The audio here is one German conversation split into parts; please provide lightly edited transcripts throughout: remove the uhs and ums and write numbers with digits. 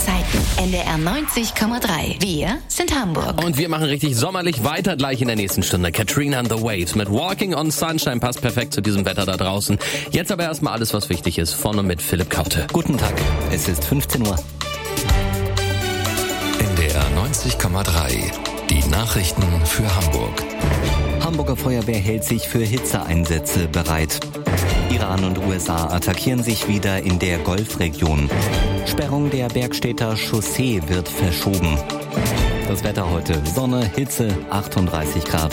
Zeiten. NDR 90,3. Wir sind Hamburg. Und wir machen richtig sommerlich weiter gleich in der nächsten Stunde. Katrina and the Waves mit Walking on Sunshine passt perfekt zu diesem Wetter da draußen. Jetzt aber erstmal alles, was wichtig ist. Von und mit Philipp Kaute. Guten Tag, es ist 15 Uhr. NDR 90,3. Die Nachrichten für Hamburg. Hamburger Feuerwehr hält sich für Hitzeeinsätze bereit. Iran und USA attackieren sich wieder in der Golfregion. Sperrung der Bergstädter Chaussee wird verschoben. Das Wetter heute: Sonne, Hitze, 38 Grad.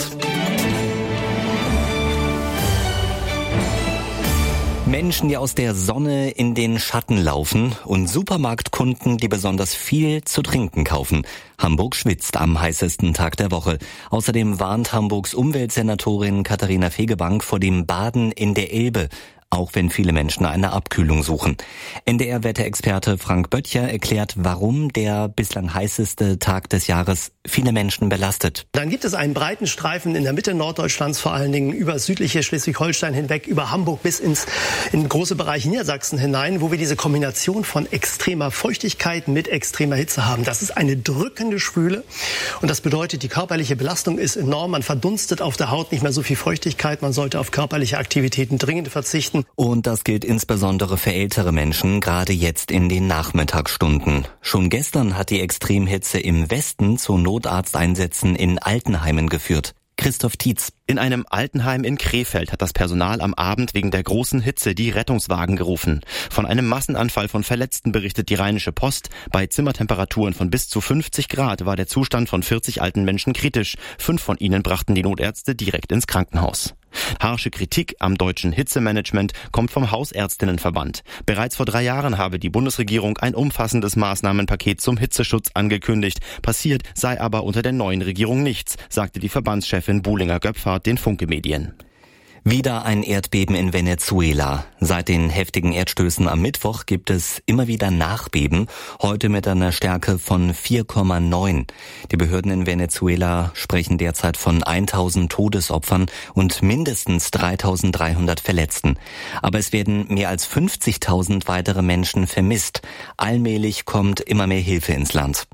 Menschen, die aus der Sonne in den Schatten laufen und Supermarktkunden, die besonders viel zu trinken kaufen. Hamburg schwitzt am heißesten Tag der Woche. Außerdem warnt Hamburgs Umweltsenatorin Katharina Fegebank vor dem Baden in der Elbe, auch wenn viele Menschen eine Abkühlung suchen. NDR-Wetterexperte Frank Böttcher erklärt, warum der bislang heißeste Tag des Jahres viele Menschen belastet. Dann gibt es einen breiten Streifen in der Mitte Norddeutschlands, vor allen Dingen über südliche Schleswig-Holstein hinweg, über Hamburg bis in große Bereiche Niedersachsen hinein, wo wir diese Kombination von extremer Feuchtigkeit mit extremer Hitze haben. Das ist eine drückende Schwüle und das bedeutet, die körperliche Belastung ist enorm. Man verdunstet auf der Haut nicht mehr so viel Feuchtigkeit. Man sollte auf körperliche Aktivitäten dringend verzichten. Und das gilt insbesondere für ältere Menschen, gerade jetzt in den Nachmittagsstunden. Schon gestern hat die Extremhitze im Westen zu Notarzteinsätzen in Altenheimen geführt. Christoph Tietz. In einem Altenheim in Krefeld hat das Personal am Abend wegen der großen Hitze die Rettungswagen gerufen. Von einem Massenanfall von Verletzten berichtet die Rheinische Post. Bei Zimmertemperaturen von bis zu 50 Grad war der Zustand von 40 alten Menschen kritisch. 5 von ihnen brachten die Notärzte direkt ins Krankenhaus. Harsche Kritik am deutschen Hitzemanagement kommt vom Hausärztinnenverband. Bereits vor 3 Jahren habe die Bundesregierung ein umfassendes Maßnahmenpaket zum Hitzeschutz angekündigt. Passiert sei aber unter der neuen Regierung nichts, sagte die Verbandschefin Buhlinger-Göpfert den Funke-Medien. Wieder ein Erdbeben in Venezuela. Seit den heftigen Erdstößen am Mittwoch gibt es immer wieder Nachbeben, heute mit einer Stärke von 4,9. Die Behörden in Venezuela sprechen derzeit von 1000 Todesopfern und mindestens 3300 Verletzten. Aber es werden mehr als 50.000 weitere Menschen vermisst. Allmählich kommt immer mehr Hilfe ins Land.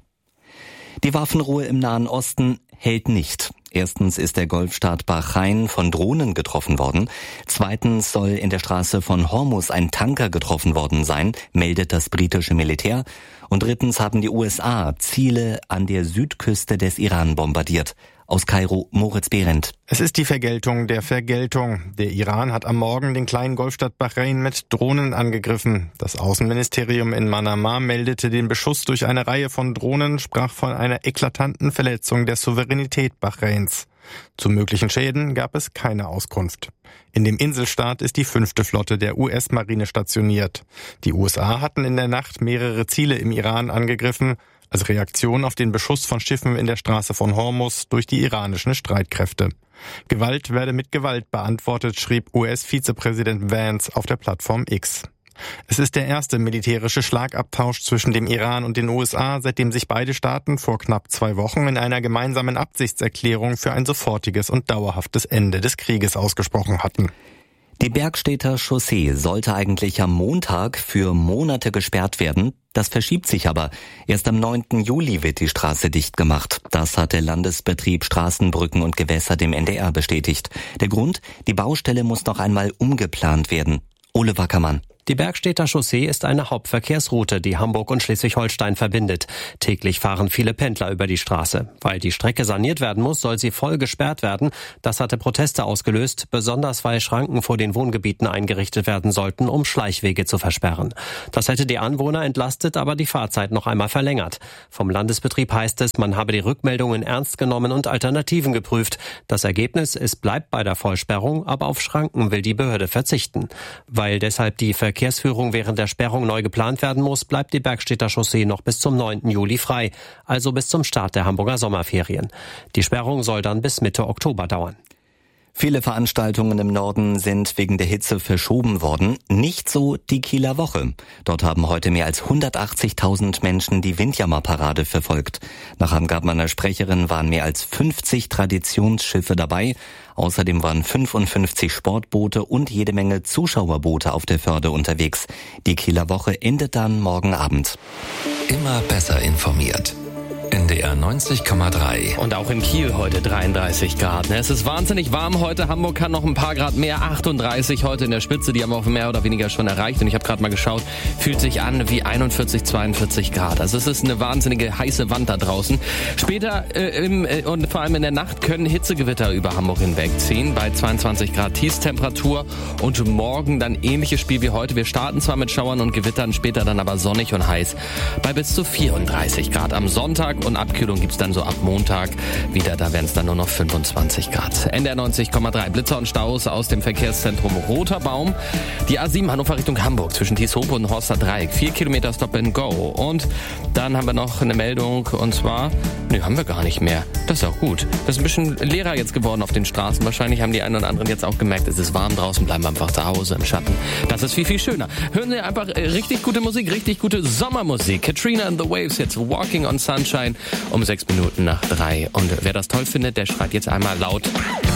Die Waffenruhe im Nahen Osten hält nicht. Erstens ist der Golfstaat Bahrain von Drohnen getroffen worden. Zweitens soll in der Straße von Hormuz ein Tanker getroffen worden sein, meldet das britische Militär. Und drittens haben die USA Ziele an der Südküste des Iran bombardiert. Aus Kairo, Moritz Behrendt. Es ist die Vergeltung der Vergeltung. Der Iran hat am Morgen den kleinen Golfstaat Bahrain mit Drohnen angegriffen. Das Außenministerium in Manama meldete den Beschuss durch eine Reihe von Drohnen, sprach von einer eklatanten Verletzung der Souveränität Bahrains. Zu möglichen Schäden gab es keine Auskunft. In dem Inselstaat ist die 5. Flotte der US-Marine stationiert. Die USA hatten in der Nacht mehrere Ziele im Iran angegriffen, als Reaktion auf den Beschuss von Schiffen in der Straße von Hormuz durch die iranischen Streitkräfte. Gewalt werde mit Gewalt beantwortet, schrieb US-Vizepräsident Vance auf der Plattform X. Es ist der erste militärische Schlagabtausch zwischen dem Iran und den USA, seitdem sich beide Staaten vor knapp 2 Wochen in einer gemeinsamen Absichtserklärung für ein sofortiges und dauerhaftes Ende des Krieges ausgesprochen hatten. Die Bergstädter Chaussee sollte eigentlich am Montag für Monate gesperrt werden. Das verschiebt sich aber. Erst am 9. Juli wird die Straße dicht gemacht. Das hat der Landesbetrieb Straßenbrücken und Gewässer dem NDR bestätigt. Der Grund? Die Baustelle muss noch einmal umgeplant werden. Ole Wackermann. Die Bergstädter Chaussee ist eine Hauptverkehrsroute, die Hamburg und Schleswig-Holstein verbindet. Täglich fahren viele Pendler über die Straße. Weil die Strecke saniert werden muss, soll sie voll gesperrt werden. Das hatte Proteste ausgelöst, besonders weil Schranken vor den Wohngebieten eingerichtet werden sollten, um Schleichwege zu versperren. Das hätte die Anwohner entlastet, aber die Fahrzeit noch einmal verlängert. Vom Landesbetrieb heißt es, man habe die Rückmeldungen ernst genommen und Alternativen geprüft. Das Ergebnis, es bleibt bei der Vollsperrung, aber auf Schranken will die Behörde verzichten. Weil deshalb die Verkehrsführung während der Sperrung neu geplant werden muss, bleibt die Bergstädter Chaussee noch bis zum 9. Juli frei, also bis zum Start der Hamburger Sommerferien. Die Sperrung soll dann bis Mitte Oktober dauern. Viele Veranstaltungen im Norden sind wegen der Hitze verschoben worden. Nicht so die Kieler Woche. Dort haben heute mehr als 180.000 Menschen die Windjammerparade verfolgt. Nach Angaben einer Sprecherin waren mehr als 50 Traditionsschiffe dabei. Außerdem waren 55 Sportboote und jede Menge Zuschauerboote auf der Förde unterwegs. Die Kieler Woche endet dann morgen Abend. Immer besser informiert. NDR 90,3. Und auch in Kiel heute 33 Grad. Es ist wahnsinnig warm heute. Hamburg kann noch ein paar Grad mehr. 38 heute in der Spitze. Die haben wir mehr oder weniger schon erreicht. Und ich habe gerade mal geschaut. Fühlt sich an wie 41, 42 Grad. Also es ist eine wahnsinnige heiße Wand da draußen. Später und vor allem in der Nacht können Hitzegewitter über Hamburg hinwegziehen. Bei 22 Grad Tiefstemperatur. Und morgen dann ähnliches Spiel wie heute. Wir starten zwar mit Schauern und Gewittern, später dann aber sonnig und heiß. Bei bis zu 34 Grad am Sonntag. Und Abkühlung gibt's dann so ab Montag wieder, da werden es dann nur noch 25 Grad. NDR 90,3. Blitzer und Staus aus dem Verkehrszentrum Roter Baum. Die A7 Hannover Richtung Hamburg zwischen Tieshope und Horster Dreieck. 4 Kilometer Stop and Go. Und dann haben wir noch eine Meldung und zwar, haben wir gar nicht mehr. Das ist auch gut. Das ist ein bisschen leerer jetzt geworden auf den Straßen. Wahrscheinlich haben die einen oder anderen jetzt auch gemerkt, es ist warm draußen, bleiben wir einfach zu Hause im Schatten. Das ist viel, viel schöner. Hören Sie einfach richtig gute Musik, richtig gute Sommermusik. Katrina and the Waves, jetzt Walking on Sunshine um 6 Minuten nach 3. Und wer das toll findet, der schreit jetzt einmal laut